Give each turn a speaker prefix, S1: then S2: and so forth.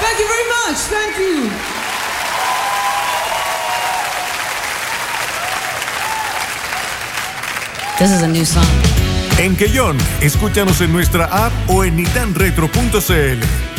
S1: Thank you very much. Thank you.
S2: This is a new song.
S3: En Quellón, escúchanos en nuestra app o en nitanretro.cl.